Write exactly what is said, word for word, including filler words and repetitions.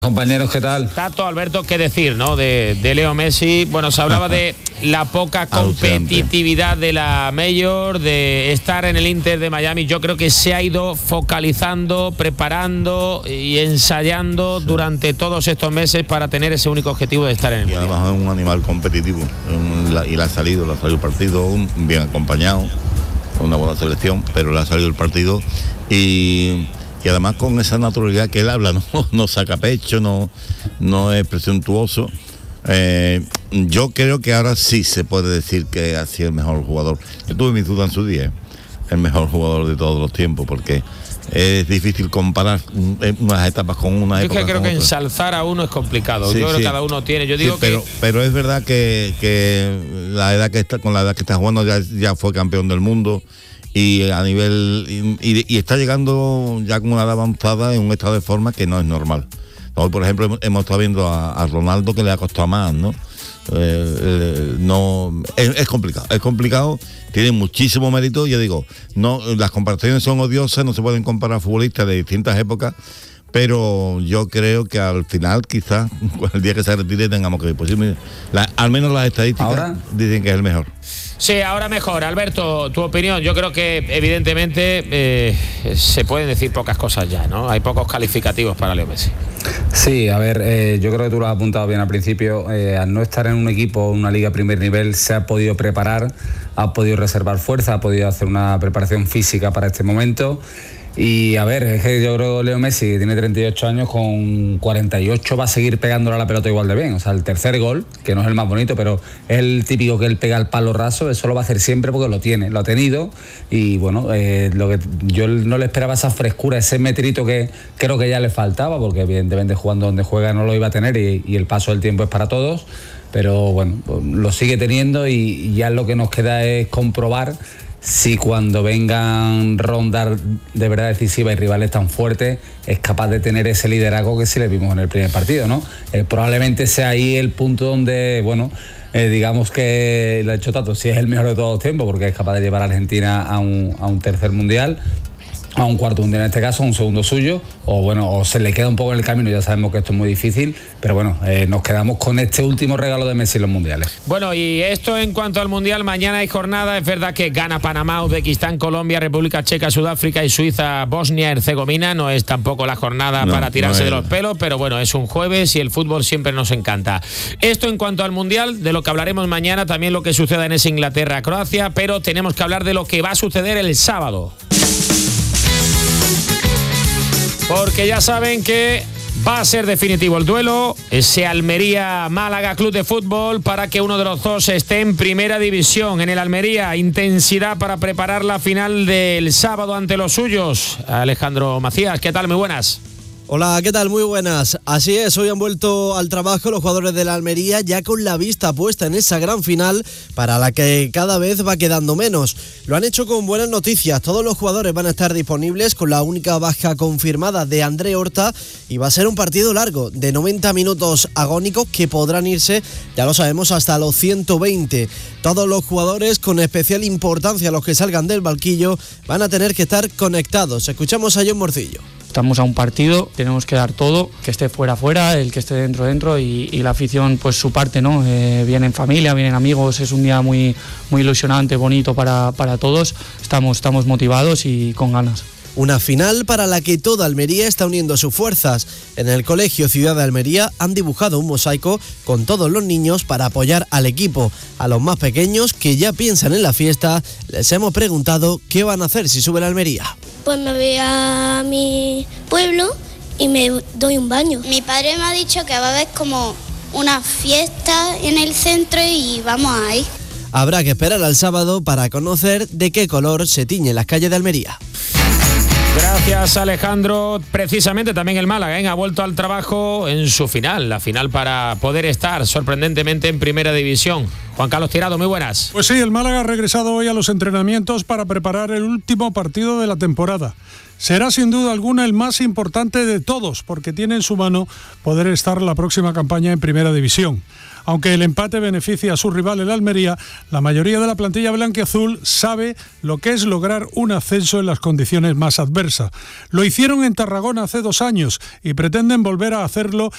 Compañeros, ¿qué tal? Tato, Alberto, ¿qué decir, no? De, de Leo Messi. Bueno, se hablaba de la poca competitividad de la Major, de estar en el Inter de Miami. Yo creo que se ha ido focalizando, preparando y ensayando sí. durante todos estos meses para tener ese único objetivo de estar en el y Mundial. Además es un animal competitivo y le ha salido, le ha salido el partido bien acompañado, con una buena selección, pero le ha salido el partido y... Y además con esa naturalidad que él habla, no, no saca pecho, no, no es presuntuoso. Eh, yo creo que ahora sí se puede decir que ha sido el mejor jugador. Yo tuve mis dudas en su día, el mejor jugador de todos los tiempos, porque es difícil comparar unas etapas con una yo época. Yo creo con que otra. ensalzar a uno es complicado. Sí, yo creo sí. que cada uno tiene. Yo digo sí, pero, que. Pero es verdad que, que la edad que está, con la edad que está jugando ya, ya fue campeón del mundo. Y a nivel y, y está llegando ya con una edad avanzada en un estado de forma que no es normal. Hoy, por ejemplo, hemos, hemos estado viendo a, a Ronaldo que le ha costado más, ¿no? Eh, eh, no es, es complicado, es complicado, tiene muchísimo mérito. Yo digo, no, las comparaciones son odiosas, no se pueden comparar futbolistas de distintas épocas, pero yo creo que al final quizás el día que se retire tengamos que pues, la, al menos las estadísticas ¿Ahora? Dicen que es el mejor. Sí, ahora mejor. Alberto, tu opinión. Yo creo que evidentemente eh, se pueden decir pocas cosas ya, ¿no? Hay pocos calificativos para Leo Messi. Sí, a ver, eh, yo creo que tú lo has apuntado bien al principio. Eh, al no estar en un equipo, una liga primer nivel, se ha podido preparar, ha podido reservar fuerza, ha podido hacer una preparación física para este momento. Y a ver, es que yo creo que Leo Messi, que tiene treinta y ocho años, con cuarenta y ocho va a seguir pegándole a la pelota igual de bien. O sea, el tercer gol, que no es el más bonito, pero es el típico que él pega al palo raso, eso lo va a hacer siempre porque lo tiene, lo ha tenido. Y bueno, eh, lo que yo no le esperaba esa frescura, ese metrito que creo que ya le faltaba, porque evidentemente jugando donde juega no lo iba a tener y, y el paso del tiempo es para todos. Pero bueno, lo sigue teniendo y, y ya lo que nos queda es comprobar si cuando vengan rondas de verdad decisivas y rivales tan fuertes es capaz de tener ese liderazgo que sí le vimos en el primer partido, ¿no? Eh, probablemente sea ahí el punto donde, bueno, eh, digamos que lo ha hecho Tato, si es el mejor de todos los tiempos, porque es capaz de llevar a Argentina a un, a un tercer mundial, a un cuarto mundial en este caso, a un segundo suyo, o bueno, o se le queda un poco en el camino, ya sabemos que esto es muy difícil, pero bueno, eh, nos quedamos con este último regalo de Messi en los mundiales. Bueno, y esto en cuanto al mundial, mañana hay jornada, es verdad que gana Panamá, Uzbekistán, Colombia, República Checa, Sudáfrica y Suiza, Bosnia, Herzegovina, no es tampoco la jornada no, para tirarse no de los pelos, pero bueno, es un jueves y el fútbol siempre nos encanta. Esto en cuanto al mundial, de lo que hablaremos mañana, también lo que suceda en ese Inglaterra-Croacia, pero tenemos que hablar de lo que va a suceder el sábado. Porque ya saben que va a ser definitivo el duelo, ese Almería-Málaga Club de Fútbol, para que uno de los dos esté en primera división. En el Almería, intensidad para preparar la final del sábado ante los suyos. Alejandro Macías, ¿qué tal? Muy buenas. Hola, ¿qué tal? Muy buenas. Así es, hoy han vuelto al trabajo los jugadores de la Almería ya con la vista puesta en esa gran final para la que cada vez va quedando menos. Lo han hecho con buenas noticias, todos los jugadores van a estar disponibles con la única baja confirmada de André Horta y va a ser un partido largo de noventa minutos agónicos que podrán irse, ya lo sabemos, hasta los ciento veinte. Todos los jugadores, con especial importancia los que salgan del banquillo, van a tener que estar conectados. Escuchamos a John Morcillo. Estamos a un partido, tenemos que dar todo, que esté fuera, fuera, el que esté dentro, dentro y, y la afición, pues su parte, ¿no? Eh, vienen familia, vienen amigos, es un día muy, muy ilusionante, bonito para, para todos, estamos, estamos motivados y con ganas. Una final para la que toda Almería está uniendo sus fuerzas. En el Colegio Ciudad de Almería han dibujado un mosaico con todos los niños para apoyar al equipo. A los más pequeños que ya piensan en la fiesta, les hemos preguntado qué van a hacer si sube la Almería. Pues me voy a mi pueblo y me doy un baño. Mi padre me ha dicho que va a haber como una fiesta en el centro y vamos a ir. Habrá que esperar al sábado para conocer de qué color se tiñen las calles de Almería. Gracias, Alejandro. Precisamente también el Málaga, ¿eh? ha vuelto al trabajo en su final, la final para poder estar sorprendentemente en primera división. Juan Carlos Tirado, muy buenas. Pues sí, el Málaga ha regresado hoy a los entrenamientos para preparar el último partido de la temporada. Será sin duda alguna el más importante de todos, porque tiene en su mano poder estar la próxima campaña en primera división. Aunque el empate beneficia a su rival el Almería, la mayoría de la plantilla blanquiazul sabe lo que es lograr un ascenso en las condiciones más adversas. Lo hicieron en Tarragona hace dos años y pretenden volver a hacerlo